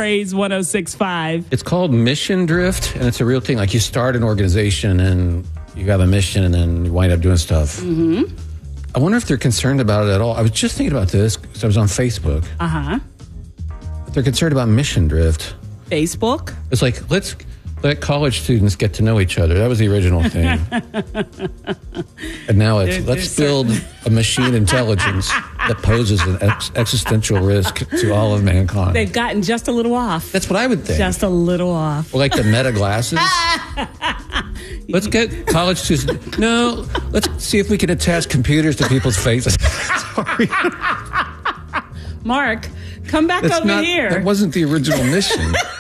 Praise 106.5. It's called mission drift, and it's a real thing. Like you start an organization and you have a mission and then you wind up doing stuff. Mm-hmm. I wonder if they're concerned about it at all. I was just thinking about this because I was on Facebook. Uh-huh. They're concerned about mission drift. Facebook? It's like, let's let college students get to know each other. That was the original thing. And now it's, let's build a machine intelligence that poses an existential risk to all of mankind. They've gotten just a little off. That's what I would think. Just a little off. Or like the Meta glasses. Let's get college students. No, let's see if we can attach computers to people's faces. Sorry. Mark, come back over here. That wasn't the original mission.